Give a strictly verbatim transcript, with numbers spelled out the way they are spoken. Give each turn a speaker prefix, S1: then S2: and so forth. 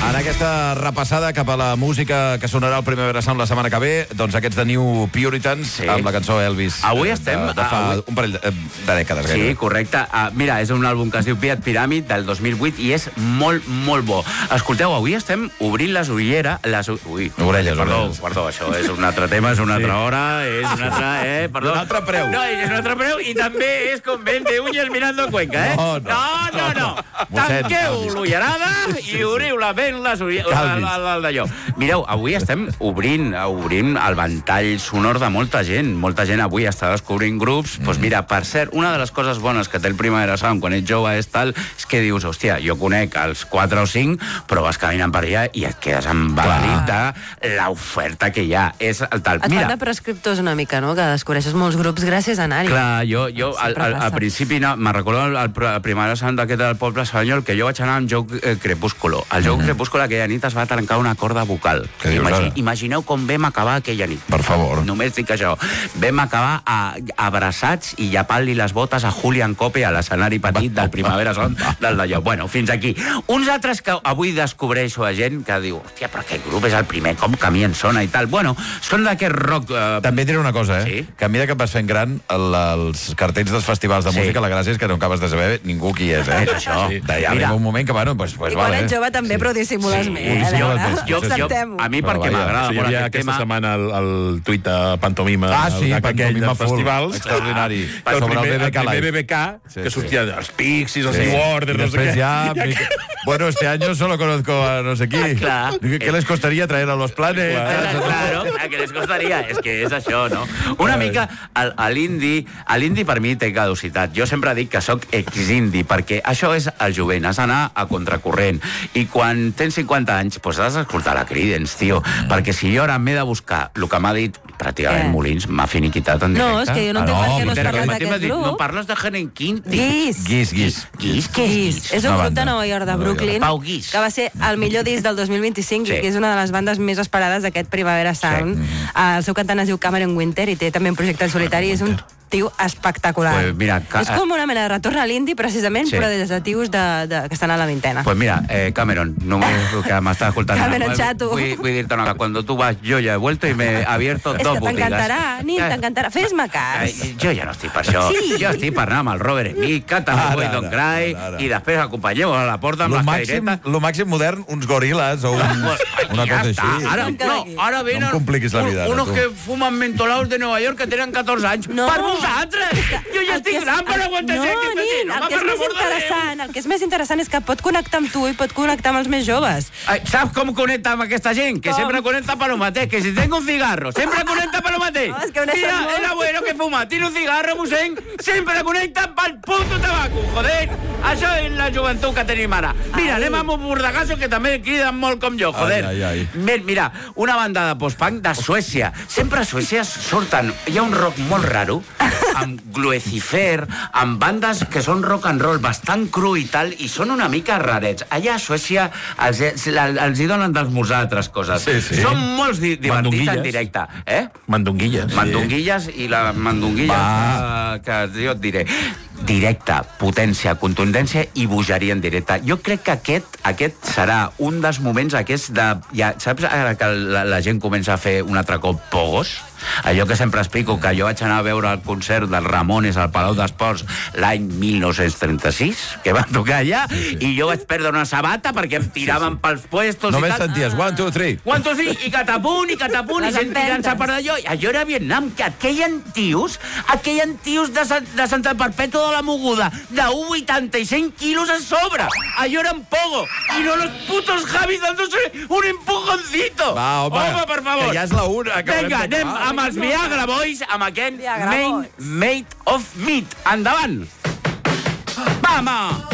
S1: En aquesta repassada cap a la música que sonarà el Primavera Sound la setmana que ve, doncs aquests de New Puritans, sí, amb la cançó Elvis.
S2: Avui estem...
S1: De, de fa avui... un parell de, de dècades.
S2: Sí,
S1: gairebé.
S2: correcte. Uh, mira, és un àlbum que es diu Piat Pyramid del dos mil vuit i és molt, molt bo. Escolteu, avui estem obrint les ulleres... Les... Ui,
S1: orelles,
S2: perdó,
S1: orelles.
S2: perdó, això és un altre tema, és una altra
S1: Sí.
S2: hora, és un altre... Eh, perdó.
S1: Un altre preu.
S2: No, és un altre preu i també és com vende uñas mirando Cuenca, eh?
S1: No, no.
S2: no, no. no.
S1: Mossèn,
S2: Tanqueu
S1: calmis.
S2: l'ullerada i obriu-la ben les ulleres d'allò. Mireu, avui estem obrint, obrint el ventall sonor de molta gent. Molta gent avui està descobrint grups. Doncs pues mira, per cert, una de les coses bones que té el Primavera Sound quan ets jove és tal, és que dius, hòstia, jo conec els quatre o cinc, però vas caminant per allà i et quedes embalit de l'oferta que hi ha. És el tal.
S3: Et
S2: Mira,
S3: fan de prescriptors una mica, no? Que descobreixes molts grups gràcies a anar-hi.
S2: clar, jo, jo al,
S3: Sempre
S2: al, al
S3: passa.
S2: principi no, me'n recordo el, el, el Primavera Sound aquest del poble espanyol, que jo vaig anar amb Joc eh, Crepúsculo. El Joc
S1: Mhm.
S2: Crepúsculo aquella nit es va trencar una corda vocal.
S1: Què dius, ara?
S2: Imagineu com vam acabar aquella nit.
S1: Per favor.
S2: Només dic això. Vam acabar a, abraçats i llapant-li les botes a Julian Cope a l'escenari petit del Primavera Sound del d'allò. Bueno, fins aquí. Uns altres que avui descobreixo a gent que diu, hòstia, però aquest grup és el primer, com que a mi em sona i tal. Bueno, són d'aquest rock... Eh,
S1: També diré una cosa, eh?
S2: Sí?
S1: Que a mesura que vas fent gran, el, els cartells dels festivals de
S2: Sí.
S1: música, la gràcia és que no acabes de saber ningú qui és, eh?
S2: És això.
S1: Sí. D'allà
S2: Mira.
S1: arriba un moment que, bueno, pues, pues
S3: I quan
S1: vale.
S3: ets jove també,
S1: Sí.
S3: però dissimules
S2: Sí,
S3: més.
S1: ho dissimules
S3: eh?
S1: més.
S2: Jo, jo,
S3: Acceptem-ho.
S2: a mi
S1: Però
S2: perquè
S1: vaja,
S2: m'agrada
S4: Sí, hi
S2: molt
S4: havia
S2: aquest
S4: aquesta
S2: tema.
S4: setmana el, el tuit de Pantomima,
S1: Ah, sí,
S4: aquell
S1: Pantomima
S4: de
S1: full.
S4: festivals.
S1: Extraordinari.
S4: Que el
S1: Sobre el
S4: primer,
S1: B B K
S4: el primer
S1: Live.
S4: B B K,
S1: Sí,
S4: que
S1: sí.
S4: sortia dels Pixies, els
S1: Sí.
S4: New Order,
S1: Y
S4: no sé
S1: después
S4: què.
S1: ya...
S4: I
S1: me- Bueno, este año solo conozco a no sé qui.
S2: Clar.
S1: ¿Qué les costaría traer a los planes?
S2: Claro, claro, a què les costaria? És que és això, no? Una mica, el- a l'indi, a l'indi per mi té caducitat. Jo sempre dic que sóc ex-indi, perquè això és el jovent, has d'anar a contracorrent. I quan tens cinquanta anys, doncs has d'escoltar la Creedence, tio. Perquè si jo ara m'he de buscar el que m'ha dit pràcticament
S3: Eh.
S2: Molins, m'ha finiquitat en directe.
S3: No, és que jo no
S1: Ah,
S3: entenc
S1: no,
S3: per què no has
S1: Peter,
S3: parlat
S2: Matí m'ha
S3: d'aquest
S2: dit,
S3: grup.
S2: no parles de Helen Quinty.
S3: Guis.
S1: Guis, guis.
S2: Guis, què és
S3: Guis.
S2: Guis?
S3: És un
S1: Una
S3: grup de
S1: banda.
S3: Nova York, de
S1: Nova York.
S3: Brooklyn,
S2: Pau Guis.
S3: que va ser el millor disc del dos mil vint-i-cinc
S2: Sí.
S3: i que és una de les bandes més esperades d'aquest Primavera Sound. El seu cantant es diu Cameron Winter i té també un projecte en solitari. És un tio espectacular.
S2: Pues mira, ca-
S3: és com una mena de retorn a l'indi, precisament,
S2: Sí.
S3: però des de tios de, de, que estan a la vintena.
S2: Pues mira, eh, Cameron, només el que m'està escoltant.
S3: Cameron
S2: Vull-
S3: chato.
S2: Vull, vull dir-te una cosa, cuando tú vas, yo ya he vuelto y me he abierto
S3: És
S2: dos
S3: que
S2: botigues.
S3: t'encantarà, Nil,
S2: Eh,
S3: t'encantarà. Fes-me cas.
S2: Ai, jo ja no estic per això.
S3: Sí.
S2: Jo estic per anar amb el Robert Smith, Canta
S1: Ara,
S2: Boy
S1: ara,
S2: Don't Cry,
S1: ara, ara.
S2: i després acompanyem a la porta amb
S1: Lo
S2: les
S1: màxim,
S2: cairetes.
S1: lo màxim modern, uns gorilas o un, una
S2: Ja
S1: cosa
S2: està.
S1: així.
S2: Ara,
S3: Vinga
S2: no,
S3: d'aquí.
S2: ara
S1: No
S2: venen
S1: em compliquis la vida,
S2: un,
S1: ara,
S2: unos
S1: tu.
S2: que fumen mentolados de Nova York que tenen catorze anys.
S3: No.
S2: Per vosaltres! Jo ja
S3: El que
S2: estic
S3: és-
S2: gran per aguantar
S3: no,
S2: gent que està així.
S3: Nil,
S2: No
S3: el
S2: m'ha
S3: que és
S2: per
S3: més
S2: l'amor de Déu.
S3: interessant, el que és més interessant és que pot connectar amb tu i pot connectar amb els més joves.
S2: Ai, saps com connecta amb aquesta gent? Que
S3: Com?
S2: sempre connecta per lo mateix, que si tengo un cigarro, sempre connecta per lo mateix.
S3: No, és que ho n'he
S2: Mira,
S3: fet molt.
S2: el abuelo que fuma, tiene un cigarro, mossèn, sempre connecta pel puto tabaco, joder. Això és la joventut que tenim ara. Mira,
S3: Ai.
S2: anem amb un bordegasso que també criden molt com jo, joder.
S1: Ai, ai, ai.
S2: Mir- Mira, una banda de post-punk de Suècia. Sempre a Suècia surten... Hi ha un rock molt raro, amb Gluecifer, amb bandes que són rock and roll bastant cru i tal, i són una mica rarets. Allà a Suècia els, els hi donen d'esmorzar altres coses.
S1: Sí, sí.
S2: Són molts di divertits en
S4: Mandonguilles.
S2: directe. Eh?
S4: Mandonguilles.
S2: Mandonguilles i la mandonguilla que, que jo et diré. Directe, potència, contundència i bogeria en directe. Jo crec que aquest aquest serà un dels moments aquests de... Ja, saps ara que la, la gent comença a fer un altre cop pogos? Allò que sempre explico, que jo vaig anar a veure el concert dels Ramones al Palau d'Esports l'any mil nou-cents trenta-sis, que va tocar allà, sí, sí. i jo vaig perdre una sabata perquè em tiraven sí, sí. pels puestos
S1: Només
S2: i tal.
S1: senties one, two, three.
S2: One, two, three, i catapunt, i catapunt, i
S3: Les
S2: gent tirant-se
S3: empentes.
S2: per d'allò. I allò era Vietnam, que aqueien tios, aqueien tios de, Sant, de Santa Perpètua de la Moguda, de u coma vuitanta-cinc quilos a sobre. Allò era en pogo. I no los putos Javis dándose un empujoncito.
S1: Va, home,
S2: home, per favor.
S1: que ja és la una. que
S2: Vinga,
S1: haurem
S2: anem
S1: d'acabar.
S2: amb els Viagra Boys, amb aquest
S3: Viagra
S2: Main
S3: Boys.
S2: Made of Meat. Endavant. Vamos.